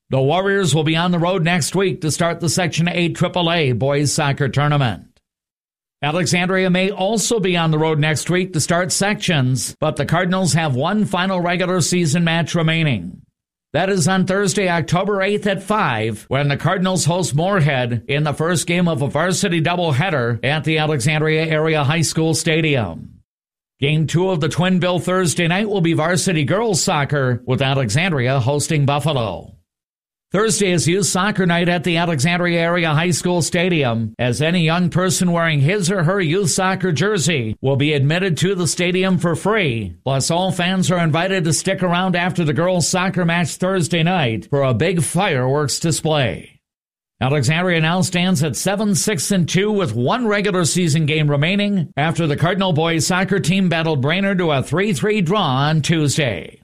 The Warriors will be on the road next week to start the Section 8 AAA boys soccer tournament. Alexandria may also be on the road next week to start sections, but the Cardinals have one final regular season match remaining. That is on Thursday, October 8th at 5, when the Cardinals host Moorhead in the first game of a varsity doubleheader at the Alexandria Area High School Stadium. Game 2 of the Twin Bill Thursday night will be varsity girls soccer, with Alexandria hosting Buffalo. Thursday is youth soccer night at the Alexandria Area High School Stadium, as any young person wearing his or her youth soccer jersey will be admitted to the stadium for free. Plus, all fans are invited to stick around after the girls' soccer match Thursday night for a big fireworks display. Alexandria now stands at 7-6-2 with one regular season game remaining after the Cardinal boys soccer team battled Brainerd to a 3-3 draw on Tuesday.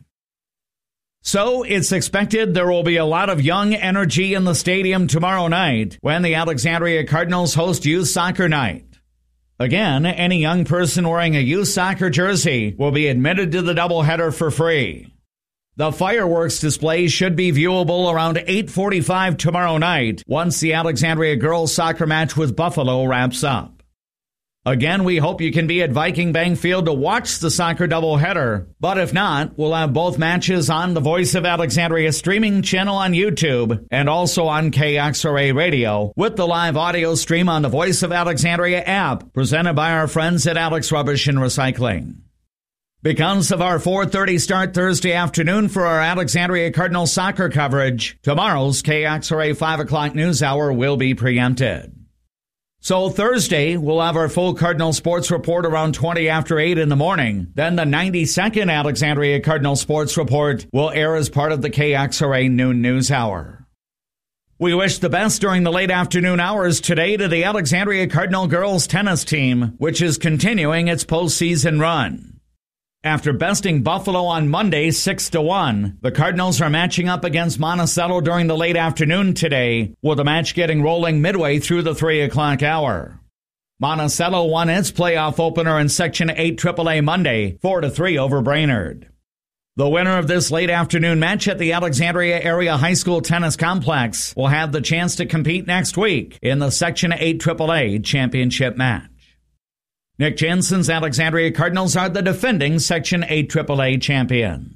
So it's expected there will be a lot of young energy in the stadium tomorrow night when the Alexandria Cardinals host youth soccer night. Again, any young person wearing a youth soccer jersey will be admitted to the doubleheader for free. The fireworks display should be viewable around 8:45 tomorrow night once the Alexandria girls soccer match with Buffalo wraps up. Again, we hope you can be at Viking Bank Field to watch the soccer doubleheader. But if not, we'll have both matches on the Voice of Alexandria streaming channel on YouTube and also on KXRA Radio with the live audio stream on the Voice of Alexandria app presented by our friends at Alex Rubbish and Recycling. Because of our 4:30 start Thursday afternoon for our Alexandria Cardinal soccer coverage, tomorrow's KXRA 5 o'clock news hour will be preempted. So Thursday, we'll have our full Cardinal Sports Report around 20 after 8 in the morning. Then the 92nd Alexandria Cardinal Sports Report will air as part of the KXRA Noon News Hour. We wish the best during the late afternoon hours today to the Alexandria Cardinal girls tennis team, which is continuing its postseason run. After besting Buffalo on Monday 6-1, the Cardinals are matching up against Monticello during the late afternoon today, with the match getting rolling midway through the 3 o'clock hour. Monticello won its playoff opener in Section 8 AAA Monday, 4-3 over Brainerd. The winner of this late afternoon match at the Alexandria Area High School Tennis Complex will have the chance to compete next week in the Section 8 AAA championship match. Nick Jensen's Alexandria Cardinals are the defending Section 8 AAA champions.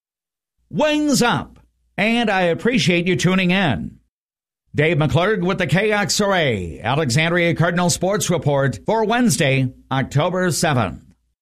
Wings up, and I appreciate you tuning in. Dave McClurg with the KXRA Alexandria Cardinal Sports Report for Wednesday, October 7th.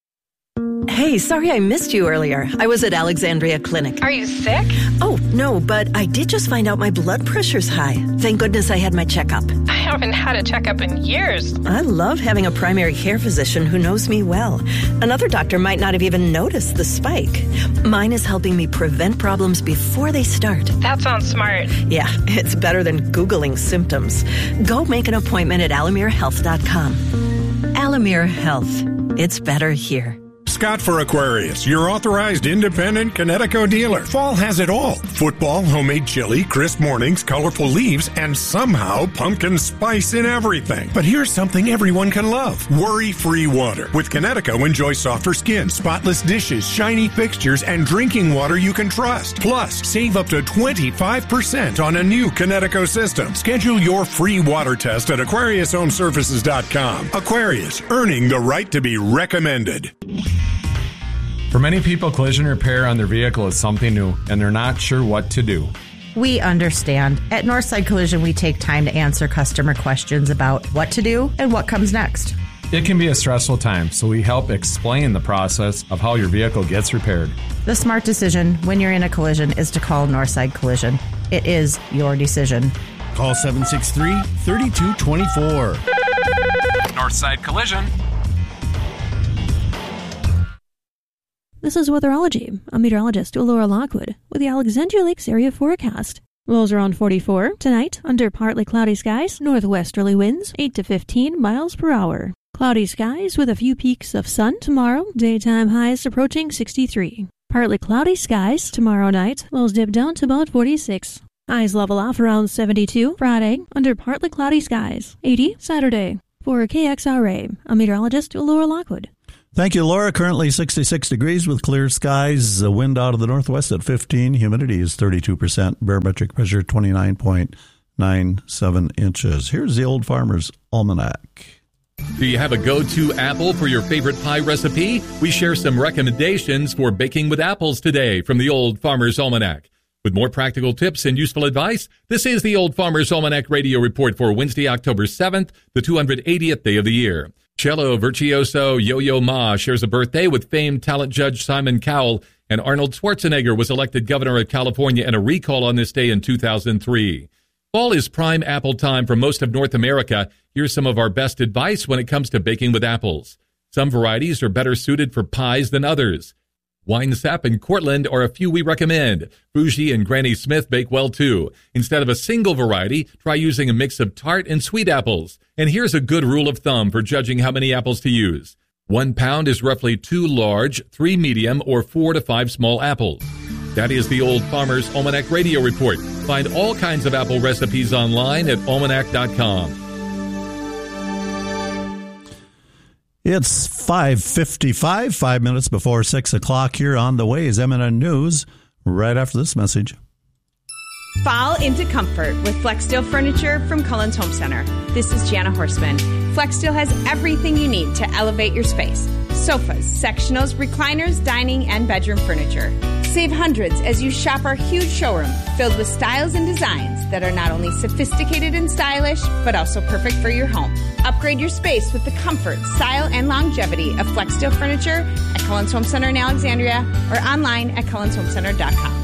Hey, sorry I missed you earlier. I was at Alexandria Clinic. Are you sick? Oh, no, but I did just find out my blood pressure's high. Thank goodness I had my checkup. I haven't had a checkup in years. I love having a primary care physician who knows me well. Another doctor might not have even noticed the spike. Mine is helping me prevent problems before they start. That sounds smart. Yeah, it's better than Googling symptoms. Go make an appointment at alamerehealth.com. Alamere Health. It's better here. Scott for Aquarius, your authorized independent Connecticut dealer. Fall has it all. Football, homemade chili, crisp mornings, colorful leaves, and somehow pumpkin spice in everything. But here's something everyone can love. Worry-free water. With Connecticut, enjoy softer skin, spotless dishes, shiny fixtures, and drinking water you can trust. Plus, save up to 25% on a new Connecticut system. Schedule your free water test at AquariusHomeservices.com. Aquarius, earning the right to be recommended. For many people, collision repair on their vehicle is something new, and they're not sure what to do. We understand. At Northside Collision, we take time to answer customer questions about what to do and what comes next. It can be a stressful time, so we help explain the process of how your vehicle gets repaired. The smart decision when you're in a collision is to call Northside Collision. It is your decision. Call 763-3224. Northside Collision. This is Weatherology. I'm meteorologist Laura Lockwood with the Alexandria Lakes area forecast. Lows around 44. Tonight, under partly cloudy skies, northwesterly winds 8 to 15 miles per hour. Cloudy skies with a few peaks of sun tomorrow, daytime highs approaching 63. Partly cloudy skies tomorrow night, lows dip down to about 46. Highs level off around 72 Friday, under partly cloudy skies, 80 Saturday. For KXRA, I'm meteorologist Laura Lockwood. Thank you, Laura. Currently 66 degrees with clear skies. The wind out of the northwest at 15. Humidity is 32%. Barometric pressure 29.97 inches. Here's the Old Farmer's Almanac. Do you have a go-to apple for your favorite pie recipe? We share some recommendations for baking with apples today from the Old Farmer's Almanac. With more practical tips and useful advice, this is the Old Farmer's Almanac Radio Report for Wednesday, October 7th, the 280th day of the year. Cello virtuoso Yo-Yo Ma shares a birthday with famed talent judge Simon Cowell, and Arnold Schwarzenegger was elected governor of California in a recall on this day in 2003. Fall is prime apple time for most of North America. Here's some of our best advice when it comes to baking with apples. Some varieties are better suited for pies than others. Winesap and Cortland are a few we recommend. Fuji and Granny Smith bake well too. Instead of a single variety, try using a mix of tart and sweet apples. And here's a good rule of thumb for judging how many apples to use. 1 pound is roughly 2 large, 3 medium, or 4 to 5 small apples. That is the Old Farmer's Almanac Radio Report. Find all kinds of apple recipes online at almanac.com. It's 5:55, 5 minutes before 6 o'clock. Here on the way is MNN News right after this message. Fall into comfort with Flexsteel Furniture from Cullen's Home Center. This is Jana Horstman. Flexsteel has everything you need to elevate your space. Sofas, sectionals, recliners, dining, and bedroom furniture. Save hundreds as you shop our huge showroom filled with styles and designs that are not only sophisticated and stylish, but also perfect for your home. Upgrade your space with the comfort, style, and longevity of Flexsteel Furniture at Cullen's Home Center in Alexandria or online at cullenshomecenter.com.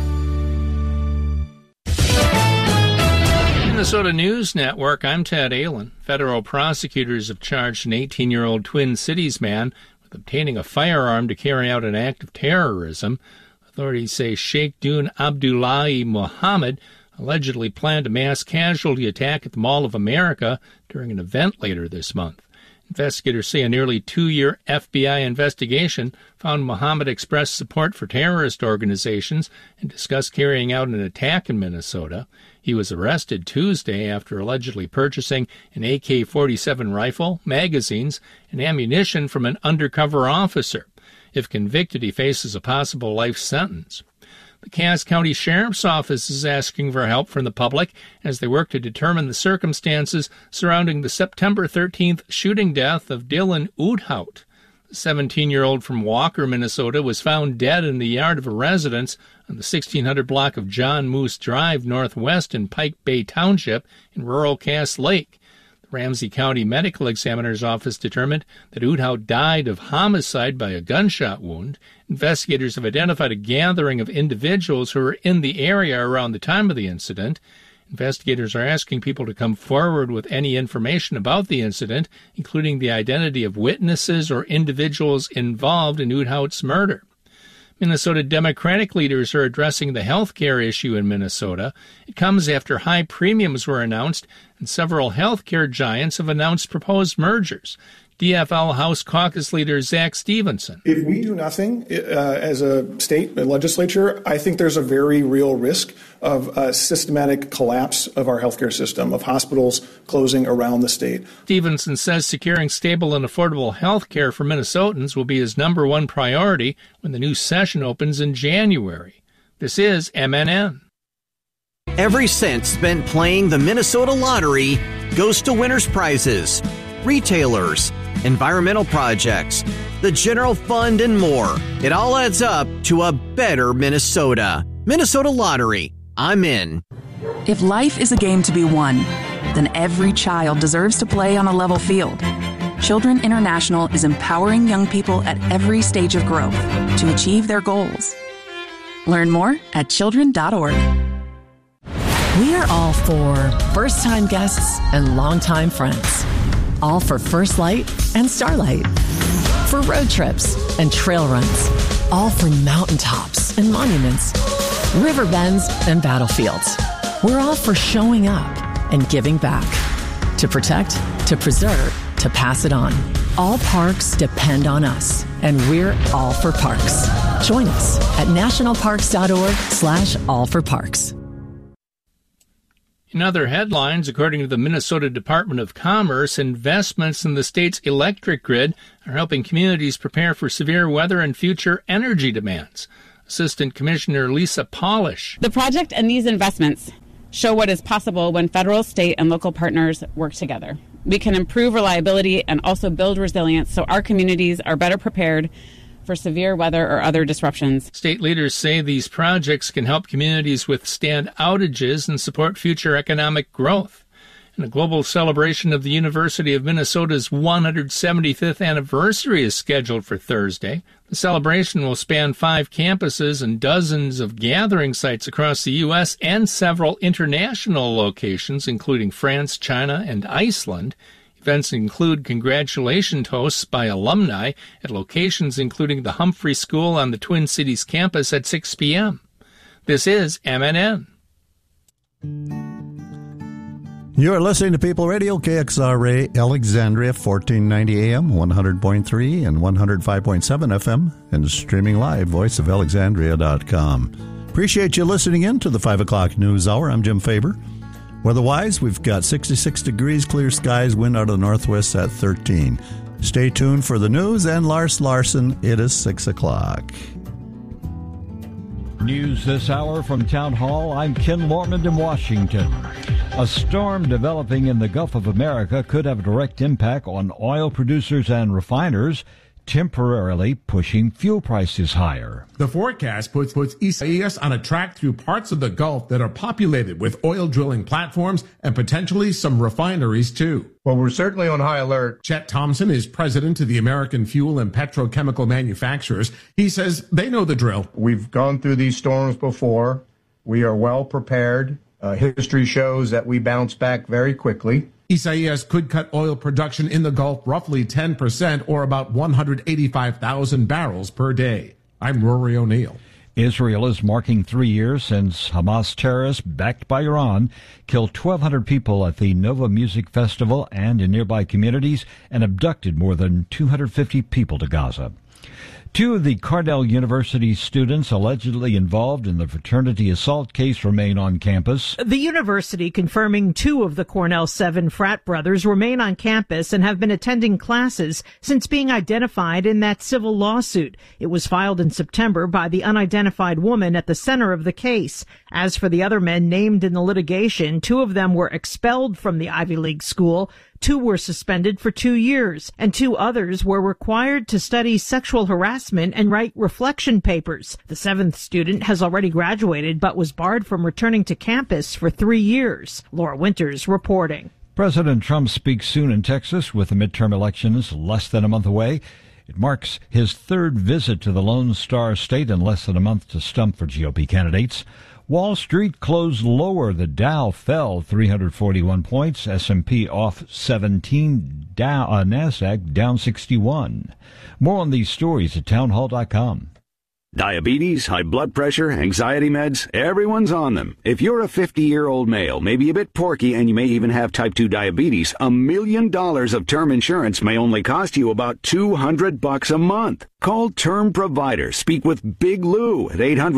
Minnesota News Network, I'm Ted Allen. Federal prosecutors have charged an 18-year-old Twin Cities man with obtaining a firearm to carry out an act of terrorism. Authorities say Sheikh Dun Abdullahi Muhammad allegedly planned a mass casualty attack at the Mall of America during an event later this month. Investigators say a nearly 2-year FBI investigation found Muhammad expressed support for terrorist organizations and discussed carrying out an attack in Minnesota. He was arrested Tuesday after allegedly purchasing an AK-47 rifle, magazines, and ammunition from an undercover officer. If convicted, he faces a possible life sentence. The Cass County Sheriff's Office is asking for help from the public as they work to determine the circumstances surrounding the September 13th shooting death of Dylan Oudhout. The 17-year-old from Walker, Minnesota, was found dead in the yard of a residence on the 1600 block of John Moose Drive northwest in Pike Bay Township in rural Cass Lake. Ramsey County Medical Examiner's Office determined that Oudhout died of homicide by a gunshot wound. Investigators have identified a gathering of individuals who were in the area around the time of the incident. Investigators are asking people to come forward with any information about the incident, including the identity of witnesses or individuals involved in Oudhout's murder. Minnesota Democratic leaders are addressing the health care issue in Minnesota. It comes after high premiums were announced and several health care giants have announced proposed mergers. DFL House Caucus leader Zach Stevenson. If we do nothing as a state legislature, I think there's a very real risk of a systematic collapse of our healthcare system, of hospitals closing around the state. Stevenson says securing stable and affordable health care for Minnesotans will be his number one priority when the new session opens in January. This is MNN. Every cent spent playing the Minnesota Lottery goes to winners' prizes, retailers, environmental projects, the general fund, and more. It all adds up to a better Minnesota. Minnesota Lottery. I'm in. If life is a game to be won, then every child deserves to play on a level field. Children International is empowering young people at every stage of growth to achieve their goals. Learn more at children.org. We are all for first-time guests and longtime friends. All for First Light and Starlight. For road trips and trail runs. All for mountaintops and monuments. River bends and battlefields. We're all for showing up and giving back. To protect, to preserve, to pass it on. All parks depend on us, and we're all for parks. Join us at nationalparks.org/allforparks. In other headlines, according to the Minnesota Department of Commerce, investments in the state's electric grid are helping communities prepare for severe weather and future energy demands. Assistant Commissioner Lisa Polish. The project and these investments show what is possible when federal, state, and local partners work together. We can improve reliability and also build resilience so our communities are better prepared for severe weather or other disruptions. State leaders say these projects can help communities withstand outages and support future economic growth. And a global celebration of the University of Minnesota's 175th anniversary is scheduled for Thursday. The celebration will span 5 campuses and dozens of gathering sites across the U.S. and several international locations, including France, China, and Iceland. Events include congratulation toasts by alumni at locations including the Humphrey School on the Twin Cities campus at 6 p.m. This is MNN. You are listening to People Radio, KXRA, Alexandria, 1490 AM, 100.3 and 105.7 FM, and streaming live, voiceofalexandria.com. Appreciate you listening in to the 5 o'clock news hour. I'm Jim Faber. Weather-wise, we've got 66 degrees, clear skies, wind out of the northwest at 13. Stay tuned for the news and Lars Larson. It is 6 o'clock. News this hour from Town Hall. I'm Ken Lortman in Washington. A storm developing in the Gulf of America could have a direct impact on oil producers and refiners, temporarily pushing fuel prices higher. The forecast puts Isaias on a track through parts of the Gulf that are populated with oil drilling platforms and potentially some refineries too. Well, we're certainly on high alert. Chet Thompson is president of the American Fuel and Petrochemical Manufacturers. He says they know the drill. We've gone through these storms before. We are well prepared. History shows that we bounce back very quickly. Isaias could cut oil production in the Gulf roughly 10%, or about 185,000 barrels per day. I'm Rory O'Neill. Israel is marking 3 years since Hamas terrorists, backed by Iran, killed 1,200 people at the Nova Music Festival and in nearby communities and abducted more than 250 people to Gaza. 2 of the Cornell University students allegedly involved in the fraternity assault case remain on campus. The university confirming 2 of the Cornell 7 frat brothers remain on campus and have been attending classes since being identified in that civil lawsuit. It was filed in September by the unidentified woman at the center of the case. As for the other men named in the litigation, 2 of them were expelled from the Ivy League school. 2 were suspended for 2 years, and 2 others were required to study sexual harassment and write reflection papers. The 7th student has already graduated but was barred from returning to campus for 3 years. Laura Winters reporting. President Trump speaks soon in Texas with the midterm elections less than a month away. It marks his 3rd visit to the Lone Star State in less than a month to stump for GOP candidates. Wall Street closed lower. The Dow fell 341 points, S&P off 17, NASDAQ down 61. More on these stories at townhall.com. Diabetes, high blood pressure, anxiety meds, everyone's on them. If you're a 50-year-old male, maybe a bit porky, and you may even have type 2 diabetes, $1 million of term insurance may only cost you about $200 a month. Call Term Provider. Speak with Big Lou at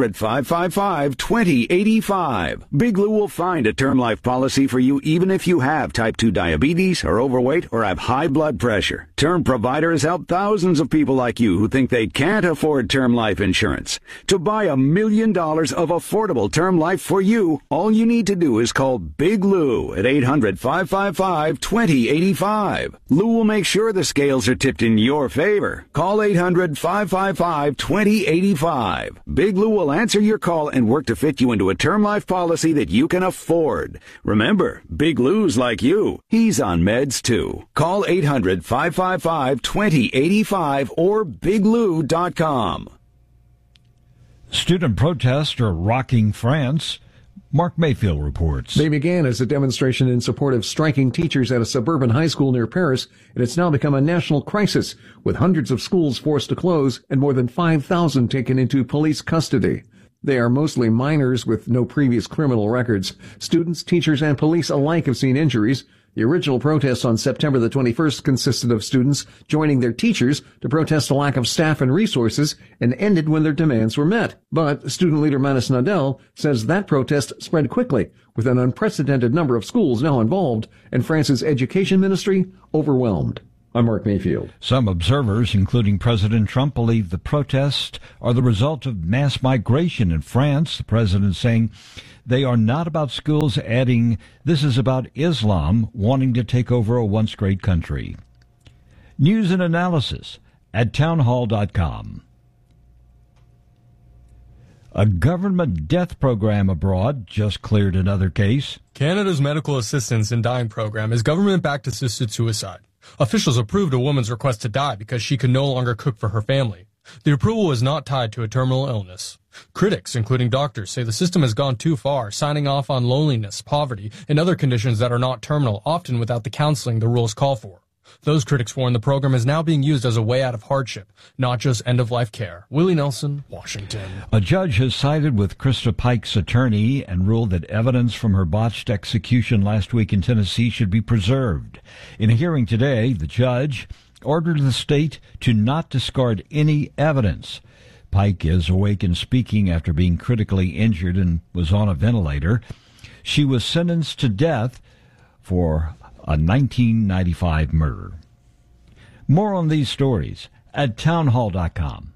800-555-2085. Big Lou will find a term life policy for you even if you have type 2 diabetes, are overweight, or have high blood pressure. Term Provider has helped thousands of people like you who think they can't afford term life insurance. To buy $1 million of affordable term life for you, all you need to do is call Big Lou at 800-555-2085. Lou will make sure the scales are tipped in your favor. Call 800-555-2085. Big Lou will answer your call and work to fit you into a term life policy that you can afford. Remember, Big Lou's like you. He's on meds too. Call 800-555-2085 or biglou.com. Student protests are rocking France. Mark Mayfield reports. They began as a demonstration in support of striking teachers at a suburban high school near Paris, and it's now become a national crisis, with hundreds of schools forced to close and more than 5,000 taken into police custody. They are mostly minors with no previous criminal records. Students, teachers, and police alike have seen injuries. The original protest on September the 21st consisted of students joining their teachers to protest a lack of staff and resources and ended when their demands were met. But student leader Manus Nadel says that protest spread quickly, with an unprecedented number of schools now involved and France's education ministry overwhelmed. I'm Mark Mayfield. Some observers, including President Trump, believe the protests are the result of mass migration in France. The president saying they are not about schools, adding, this is about Islam wanting to take over a once great country. News and analysis at townhall.com. A government death program abroad just cleared another case. Canada's medical assistance in dying program is government-backed assisted suicide. Officials approved a woman's request to die because she could no longer cook for her family. The approval was not tied to a terminal illness. Critics, including doctors, say the system has gone too far, signing off on loneliness, poverty, and other conditions that are not terminal, often without the counseling the rules call for. Those critics warn the program is now being used as a way out of hardship, not just end-of-life care. Willie Nelson, Washington. A judge has sided with Krista Pike's attorney and ruled that evidence from her botched execution last week in Tennessee should be preserved. In a hearing today, the judge ordered the state to not discard any evidence. Pike is awake and speaking after being critically injured and was on a ventilator. She was sentenced to death for a 1995 murder. More on these stories at townhall.com.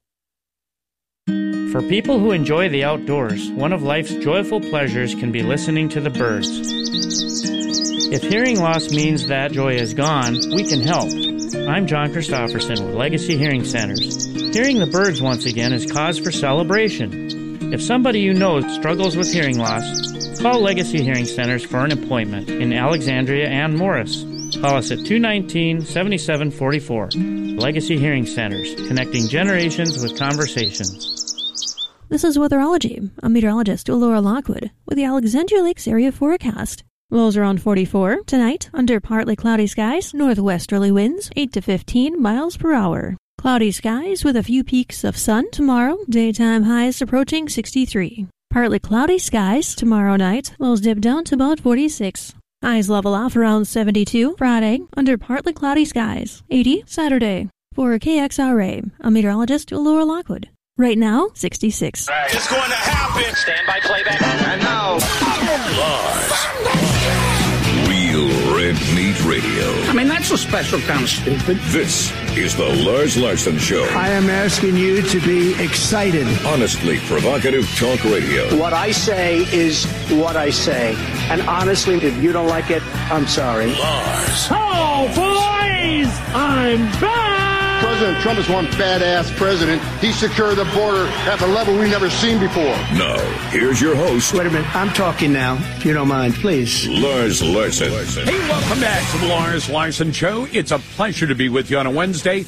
For people who enjoy the outdoors, one of life's joyful pleasures can be listening to the birds. If hearing loss means that joy is gone, we can help. I'm John Christofferson with Legacy Hearing Centers. Hearing the birds once again is cause for celebration. If somebody you know struggles with hearing loss, call Legacy Hearing Centers for an appointment in Alexandria and Morris. Call us at 219-7744. Legacy Hearing Centers, connecting generations with conversations. This is Weatherology. I'm meteorologist Laura Lockwood with the Alexandria Lakes area forecast. Lows around 44. Tonight, under partly cloudy skies, northwesterly winds, 8 to 15 miles per hour. Cloudy skies with a few peaks of sun. Tomorrow, daytime highs approaching 63. Partly cloudy skies tomorrow night. Lows dip down to about 46. Highs level off around 72. Friday, under partly cloudy skies. 80 Saturday. For KXRA, I'm meteorologist Laura Lockwood. Right now, 66. It's going to happen. Stand by playback. And now, Real Red Meat Radio. I mean, that's a special kind of stupid. This is the Lars Larson Show. I am asking you to be excited. Honestly provocative talk radio. What I say is what I say. And honestly, if you don't like it, I'm sorry. Lars. Oh, boys! I'm back! President Trump is one badass president. He secured the border at a level we've never seen before. Now, here's your host. Wait a minute. I'm talking now, if you don't mind, please. Lars Larson. Hey, welcome back to the Lars Larson Show. It's a pleasure to be with you on a Wednesday.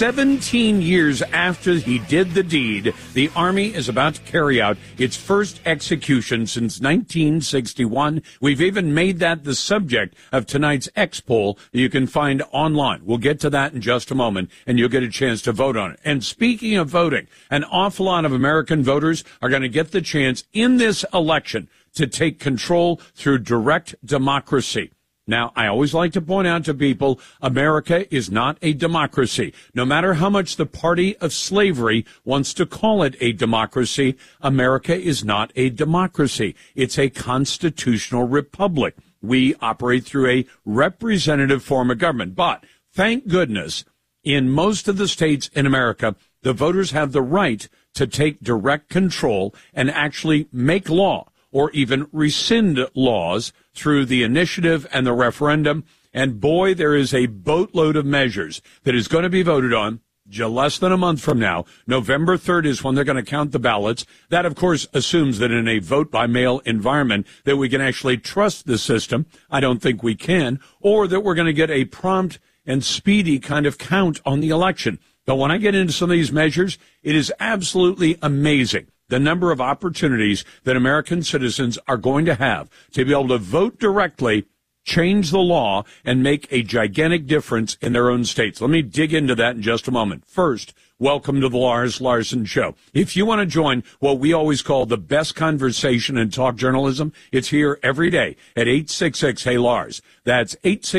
17 years after he did the deed, the Army is about to carry out its first execution since 1961. We've even made that the subject of tonight's X poll that you can find online. We'll get to that in just a moment, and you'll get a chance to vote on it. And speaking of voting, an awful lot of American voters are going to get the chance in this election to take control through direct democracy. Now, I always like to point out to people, America is not a democracy. No matter how much the party of slavery wants to call it a democracy, America is not a democracy. It's a constitutional republic. We operate through a representative form of government. But thank goodness, in most of the states in America, the voters have the right to take direct control and actually make law or even rescind laws through the initiative and the referendum. And boy, there is a boatload of measures that is going to be voted on less than a month from now. November 3rd is when they're going to count the ballots. That, of course, assumes that in a vote-by-mail environment that we can actually trust the system. I don't think we can. Or that we're going to get a prompt and speedy kind of count on the election. But when I get into some of these measures, it is absolutely amazing the number of opportunities that American citizens are going to have to be able to vote directly, change the law, and make a gigantic difference in their own states. Let me dig into that in just a moment. First, welcome to the Lars Larson Show. If you want to join what we always call the best conversation in talk journalism, it's here every day at 866-HEY-LARS. That's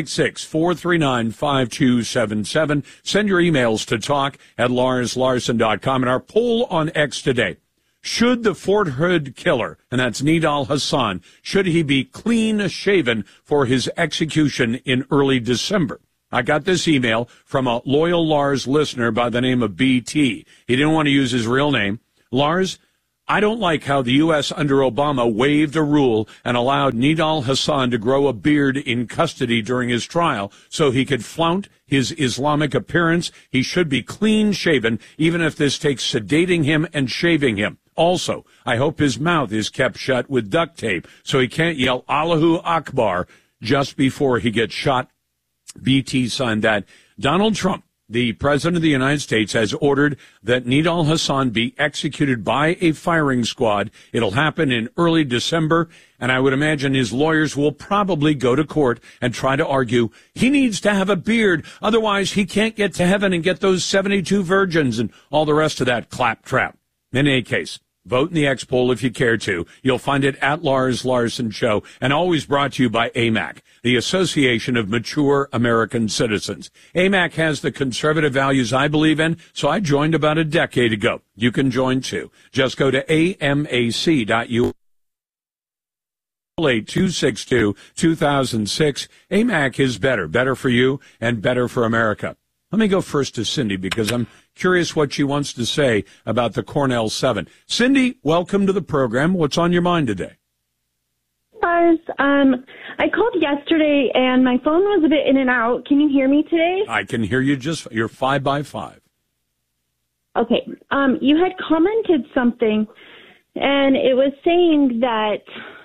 866-439-5277. Send your emails to talk@larslarson.com. And our poll on X today: should the Fort Hood killer, and that's Nidal Hasan, should he be clean shaven for his execution in early December? I got this email from a loyal Lars listener by the name of BT. He didn't want to use his real name. Lars, I don't like how the U.S. under Obama waived a rule and allowed Nidal Hasan to grow a beard in custody during his trial so he could flaunt his Islamic appearance. He should be clean shaven, even if this takes sedating him and shaving him. Also, I hope his mouth is kept shut with duct tape so he can't yell Allahu Akbar just before he gets shot. BT signed that. Donald Trump, the president of the United States, has ordered that Nidal Hasan be executed by a firing squad. It'll happen in early December, and I would imagine his lawyers will probably go to court and try to argue he needs to have a beard, otherwise he can't get to heaven and get those 72 virgins and all the rest of that claptrap. In any case, vote in the X poll if you care to. You'll find it at Lars Larson Show, and always brought to you by AMAC, the Association of Mature American Citizens. AMAC has the conservative values I believe in, so I joined about a decade ago. You can join too. Just go to amac.us. 262-2006. AMAC is better for you and better for America. Let me go first to Cindy because I'm curious what she wants to say about the Cornell 7. Cindy, welcome to the program. What's on your mind today? Lars, I called yesterday and my phone was a bit in and out. Can you hear me today? I can hear you just. You're 5x5. Okay. You had commented something, and it was saying that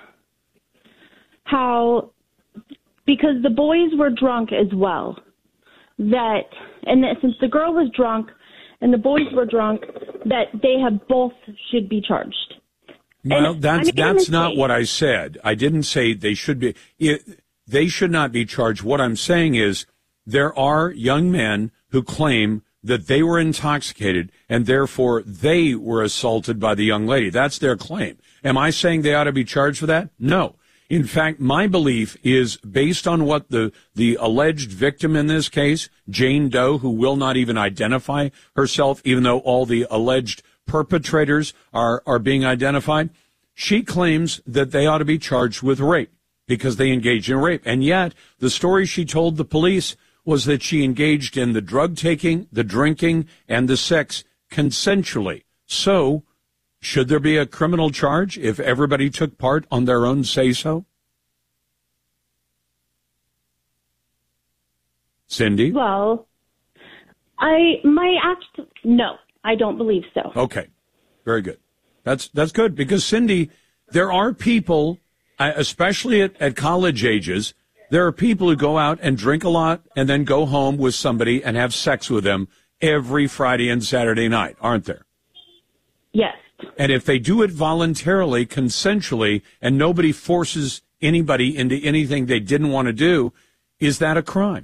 how because the boys were drunk as well, that since the girl was drunk and the boys were drunk, that they have both should be charged. Well, that's not what I said. I didn't say they should be. They should not be charged. What I'm saying is there are young men who claim that they were intoxicated and therefore they were assaulted by the young lady. That's their claim. Am I saying they ought to be charged for that? No. In fact, my belief is based on what the alleged victim in this case, Jane Doe, who will not even identify herself, even though all the alleged perpetrators are being identified. She claims that they ought to be charged with rape because they engaged in rape. And yet the story she told the police was that she engaged in the drug taking, the drinking, and the sex consensually. So should there be a criminal charge if everybody took part on their own say-so? Cindy? Well, no, I don't believe so. Okay, very good. That's good because, Cindy, there are people, especially at college ages, there are people who go out and drink a lot and then go home with somebody and have sex with them every Friday and Saturday night, aren't there? Yes. And if they do it voluntarily, consensually, and nobody forces anybody into anything they didn't want to do, is that a crime?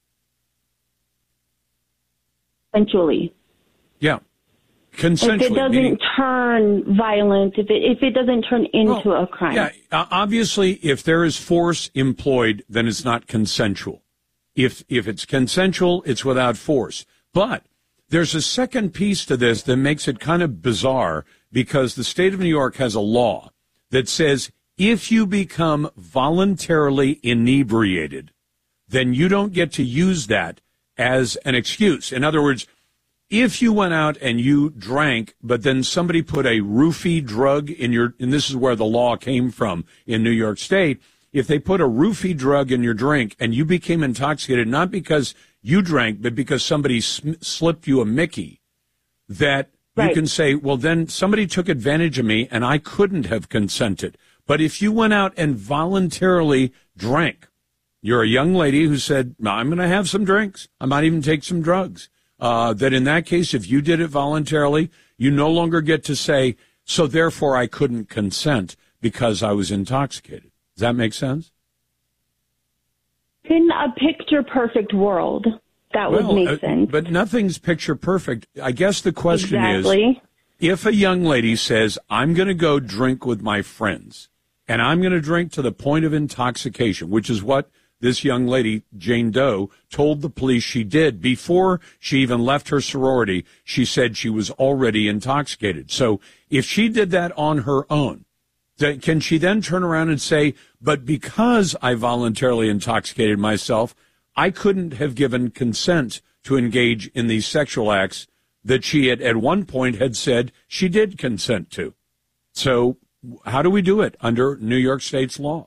Consensually. Yeah. Consensually. If it doesn't turn violent, if it doesn't turn into a crime. Yeah, obviously, if there is force employed, then it's not consensual. If it's consensual, it's without force. But there's a second piece to this that makes it kind of bizarre because the state of New York has a law that says if you become voluntarily inebriated, then you don't get to use that as an excuse. In other words, if you went out and you drank, but then somebody put a roofie drug in and this is where the law came from in New York State, if they put a roofie drug in your drink and you became intoxicated, not because you drank, but because somebody slipped you a Mickey, that you can say, well, then somebody took advantage of me and I couldn't have consented. But if you went out and voluntarily drank, you're a young lady who said, I'm going to have some drinks. I might even take some drugs. That in that case, if you did it voluntarily, you no longer get to say, so therefore I couldn't consent because I was intoxicated. Does that make sense? In a picture-perfect world, that would make sense. But nothing's picture perfect. I guess the question is, if a young lady says, I'm going to go drink with my friends, and I'm going to drink to the point of intoxication, which is what this young lady, Jane Doe, told the police she did before she even left her sorority. She said she was already intoxicated. So if she did that on her own, can she then turn around and say, but because I voluntarily intoxicated myself, I couldn't have given consent to engage in these sexual acts that she at one point had said she did consent to? So how do we do it under New York State's law?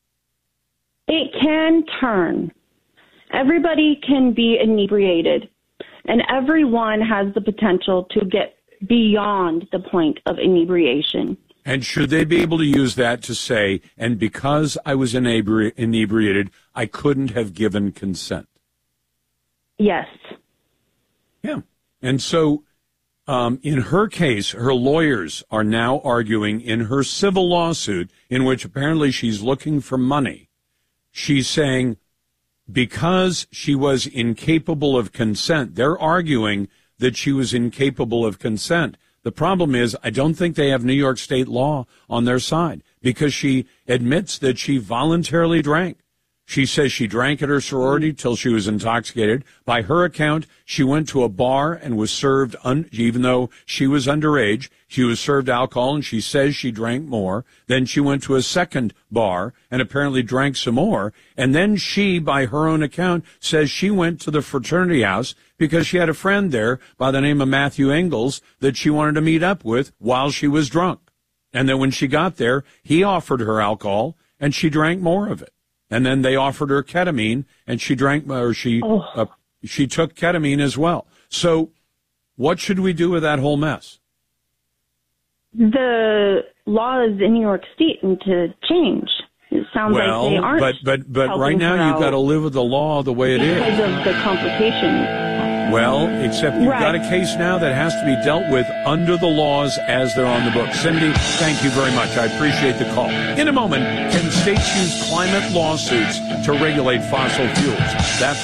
It can turn. Everybody can be inebriated, and everyone has the potential to get beyond the point of inebriation. And should they be able to use that to say, and because I was inebriated, I couldn't have given consent? Yes. Yeah. And so in her case, her lawyers are now arguing in her civil lawsuit, in which apparently she's looking for money. She's saying because she was incapable of consent, they're arguing that she was incapable of consent. The problem is, I don't think they have New York State law on their side, because she admits that she voluntarily drank. She says she drank at her sorority till she was intoxicated. By her account, she went to a bar and was served, even though she was underage, she was served alcohol, and she says she drank more. Then she went to a second bar and apparently drank some more. And then she, by her own account, says she went to the fraternity house because she had a friend there by the name of Matthew Ingalls that she wanted to meet up with while she was drunk. And then when she got there, he offered her alcohol, and she drank more of it. And then they offered her ketamine, and she drank, or she took ketamine as well. So what should we do with that whole mess? The laws in New York State need to change. It sounds like they aren't. But right now you've got to live with the law the way it is. Because of the complications. Well, except you've got a case now that has to be dealt with under the laws as they're on the books. Cindy, thank you very much. I appreciate the call. In a moment, can states use climate lawsuits to regulate fossil fuels? That's